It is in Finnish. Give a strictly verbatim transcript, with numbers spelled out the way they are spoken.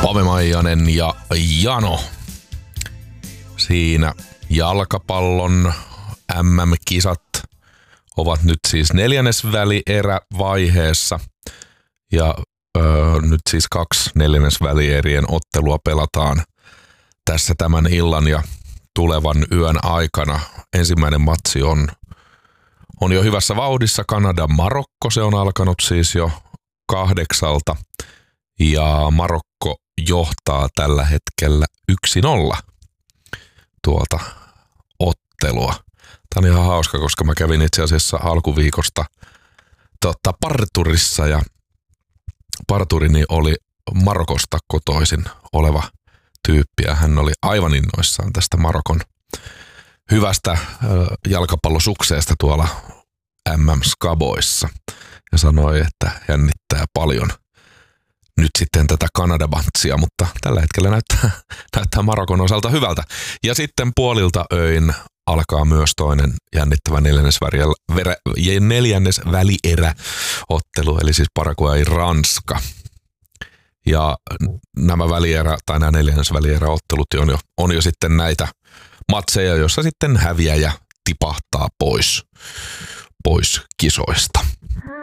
Ove Maijanen ja Jano. Siinä jalkapallon M M-kisat ovat nyt siis neljännesvälierävaiheessa. Ja öö, nyt siis kaksi neljännesvälierien ottelua pelataan tässä tämän illan ja tulevan yön aikana. Ensimmäinen matsi on, on jo hyvässä vauhdissa. Kanada-Marokko, se on alkanut siis jo kahdeksalta. Ja Marokko johtaa tällä hetkellä yksi nolla tuota ottelua. Tämä on ihan hauska, koska mä kävin itse asiassa alkuviikosta totta, parturissa ja parturini oli Marokosta kotoisin oleva tyyppi ja hän oli aivan innoissaan tästä Marokon hyvästä jalkapallosukseesta tuolla M M-skaboissa ja sanoi, että jännittää paljon nyt sitten tätä Kanada-matsia, mutta tällä hetkellä näyttää, näyttää Marokon osalta hyvältä. Ja sitten puolilta öin alkaa myös toinen jännittävä neljännesvälieräottelu, eli siis Paraguay-Ranska. Ja nämä välierä, tai nämä neljännesvälieräottelut on jo, on jo sitten näitä matseja, joissa sitten häviäjä tipahtaa pois, pois kisoista.